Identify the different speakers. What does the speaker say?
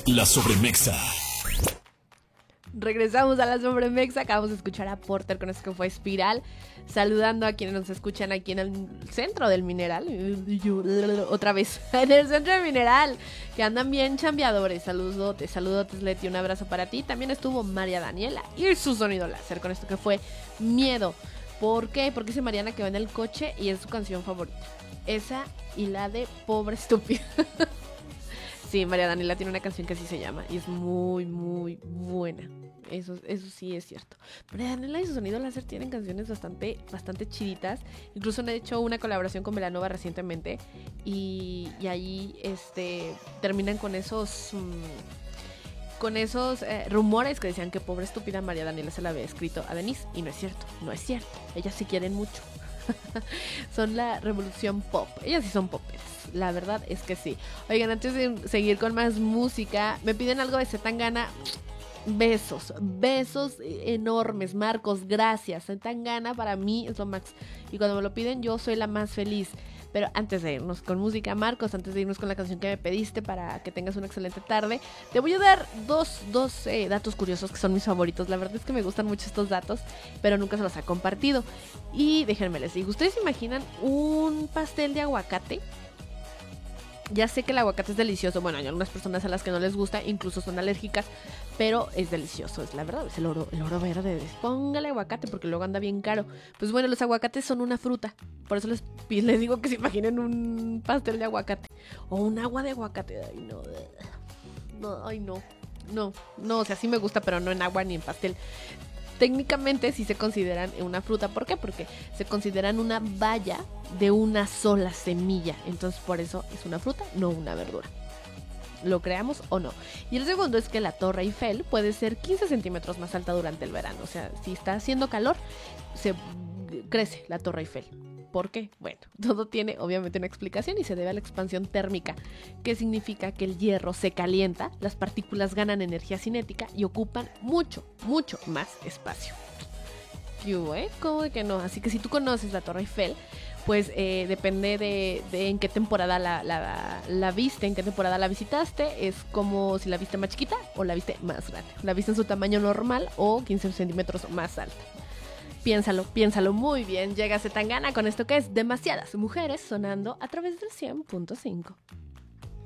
Speaker 1: La Sobremexa.
Speaker 2: Regresamos a la Sobremexa. Acabamos de escuchar a Porter con esto que fue Espiral. Saludando a quienes nos escuchan aquí en el centro del Mineral. Otra vez, en el centro del Mineral. Que andan bien chambeadores. Saludotes, Leti. Un abrazo para ti. También estuvo María Daniela y su sonido láser con esto que fue Miedo. ¿Por qué? Porque dice Mariana que va en el coche y es su canción favorita. Esa y la de Pobre Estúpida. Sí, María Daniela tiene una canción que así se llama y es muy, muy buena. Eso sí es cierto. María Daniela y su sonido láser tienen canciones bastante chiditas. Incluso han hecho una colaboración con Belanova recientemente y ahí terminan con esos rumores que decían que Pobre Estúpida María Daniela se la había escrito a Denise. Y no es cierto. Ellas sí quieren mucho. Son la revolución pop. Ellas sí son poperas. La verdad es que sí. Oigan, antes de seguir con más música, me piden algo de Zetangana. Besos enormes, Marcos, gracias. Zetangana para mí es lo max. Y cuando me lo piden, yo soy la más feliz. Pero antes de irnos con música, Marcos, antes de irnos con la canción que me pediste para que tengas una excelente tarde, te voy a dar dos datos curiosos que son mis favoritos. La verdad es que me gustan mucho estos datos, pero nunca se los ha compartido. Y déjenme les digo, ¿ustedes se imaginan un pastel de aguacate? Ya sé que el aguacate es delicioso. Bueno, hay algunas personas a las que no les gusta, incluso son alérgicas, pero es delicioso, es la verdad, es el oro verde. Póngale aguacate porque luego anda bien caro. Pues bueno, los aguacates son una fruta. Por eso les digo que se imaginen un pastel de aguacate o un agua de aguacate. Ay, no, o sea, sí me gusta, pero no en agua ni en pastel. Técnicamente sí se consideran una fruta. ¿Por qué? Porque se consideran una baya de una sola semilla. Entonces por eso es una fruta, no una verdura. ¿Lo creamos o no? Y el segundo es que la Torre Eiffel puede ser 15 centímetros más alta durante el verano. O sea, si está haciendo calor, se crece la Torre Eiffel. ¿Por qué? Bueno, todo tiene obviamente una explicación y se debe a la expansión térmica, que significa que el hierro se calienta, las partículas ganan energía cinética y ocupan mucho más espacio. ¿Qué hubo, ¿Cómo de que no? Así que si tú conoces la Torre Eiffel, pues depende de en qué temporada la viste, en qué temporada la visitaste. Es como si la viste más chiquita o la viste más grande. La viste en su tamaño normal o 15 centímetros más alta. Piénsalo muy bien. Llega Zetangana con esto que es Demasiadas Mujeres sonando a través del 100.5.